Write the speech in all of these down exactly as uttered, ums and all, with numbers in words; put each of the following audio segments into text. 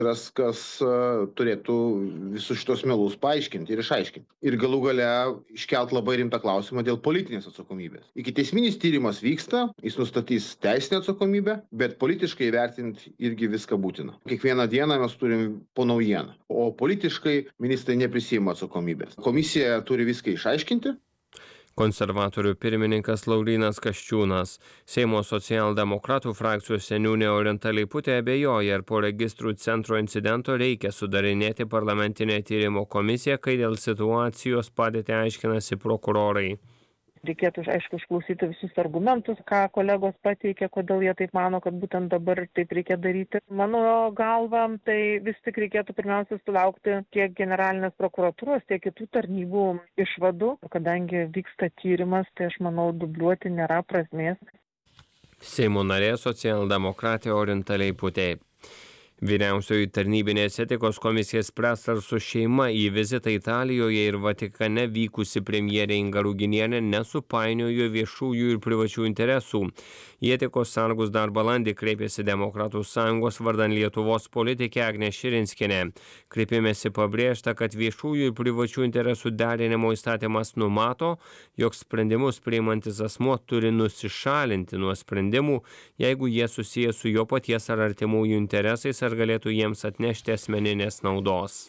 ras, kas uh, turėtų visus šitos melus paaiškinti ir išaiškinti. Ir galų gale iškelt labai rimtą klausimą dėl politinės atsakomybės. Ikiteisminis tyrimas vyksta, jis nustatys teisinę atsakomybę, bet politiškai vertinti irgi viską būtina. Kiekvieną dieną mes turim po naujieną, o politiškai ministrai neprisiima atsakomybės. Komisija turi viską išaiškinti. Konservatorių pirmininkas Laurynas Kasčiūnas. Seimo socialdemokratų frakcijos seniūnė Orinta Leiputė abejoja, ar po registrų centro incidento reikia sudarinėti parlamentinę tyrimo komisiją, kai dėl situacijos padėtį aiškinasi prokurorai. Reikėtų, aišku, išklausyti visus argumentus, ką kolegos pateikė, kodėl jie taip mano, kad būtent dabar taip reikia daryti. Mano galva, tai vis tik reikėtų pirmiausia sulaukti tiek generalinės prokuratūros, tiek kitų tarnybų išvadų. Kadangi vyksta tyrimas, tai aš manau, dubliuoti nėra prasmės. Seimo narė socialdemokratė Orinta Leiputė. Vyriausioji tarnybinės etikos komisija spręs, ar su šeima į vizitą Italijoje ir Vatikane vykusi premjerė Inga Ruginienė nesupainiojo viešųjų ir privačių interesų. Į etikos sargus dar balandį kreipėsi Demokratų sąjungos vardan Lietuvos politikė Agnė Širinskienė. Kreipimėsi pabrėžta, kad viešųjų ir privačių interesų derinimo įstatymas numato, jog sprendimus priimantis asmuo turi nusišalinti nuo sprendimų, jeigu jie susiję su jo paties ar artimųjų interesais ar galėtų jiems atnešti asmeninės naudos.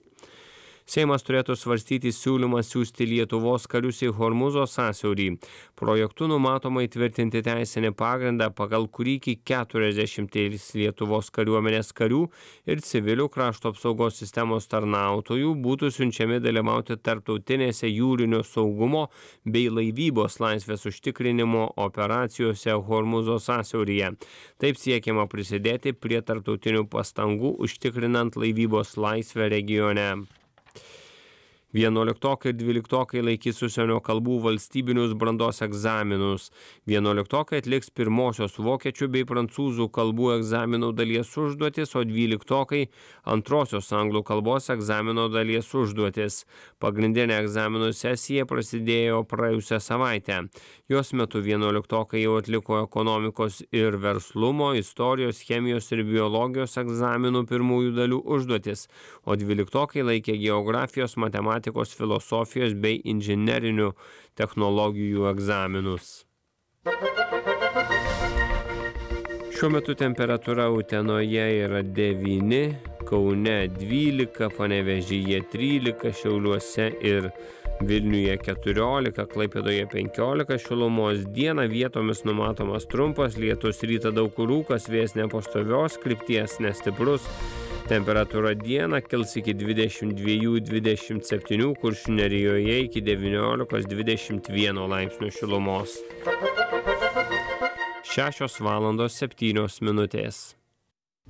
Seimas turėtų svarstyti siūlymą siųsti Lietuvos karius į Hormūzo sąsiaurį. Projektu numatoma įtvirtinti teisinį pagrindą, pagal kurį iki keturiasdešimties Lietuvos kariuomenės karių ir civilių krašto apsaugos sistemos tarnautojų būtų siunčiami dalyvauti tarptautinėse jūrinio saugumo bei laivybos laisvės užtikrinimo operacijose Hormūzo sąsiauryje. Taip siekiama prisidėti prie tarptautinių pastangų užtikrinant laivybos laisvę regione. Vienuoliktokai ir dvyliktokai laikys užsienio kalbų valstybinius brandos egzaminus. Vienuoliktokai atliks pirmosios vokiečių bei prancūzų kalbų egzaminų dalies užduotis, o dvyliktokai antrosios anglų kalbos egzamino dalies užduotis. Pagrindinė egzaminų sesija prasidėjo praėjusią savaitę. Jos metu vienuoliktokai jau atliko ekonomikos ir verslumo, istorijos, chemijos ir biologijos egzaminų pirmųjų dalių užduotis, o dvyliktokai laikė geografijos, matematikos, filosofijos bei inžinerinių technologijų egzaminus. Šiuo metu temperatūra Utenoje yra devyni, Kaune dvylika, Panevėžyje trylika, Šiauliuose ir Vilniuje keturiolika, Klaipėdoje penkiolika šilumos. Dieną vietomis numatomas trumpas lietus, rytą daug kur rūkas, vėjas nepastovios krypties, nestiprus. Temperatūra dieną kils iki dvidešimt dviejų dvidešimt septynių, Kuršių Nerijoje iki devyniolikos dvidešimt vieno laipsnių šilumos. šešios valandos septynios minutės.